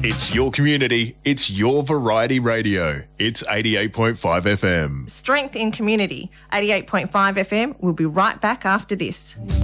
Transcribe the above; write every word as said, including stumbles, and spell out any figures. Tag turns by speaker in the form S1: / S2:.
S1: It's your community. It's your Variety Radio. It's eighty-eight point five F M.
S2: Strength in community. eighty-eight point five F M. We'll be right back after this.